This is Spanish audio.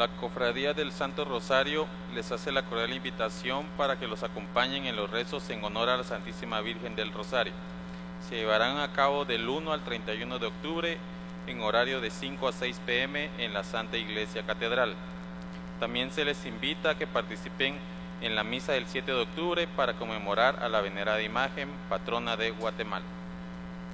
La Cofradía del Santo Rosario les hace la cordial invitación para que los acompañen en los rezos en honor a la Santísima Virgen del Rosario. Se llevarán a cabo del 1 al 31 de octubre en horario de 5 a 6 p.m. en la Santa Iglesia Catedral. También se les invita a que participen en la misa del 7 de octubre para conmemorar a la venerada imagen patrona de Guatemala.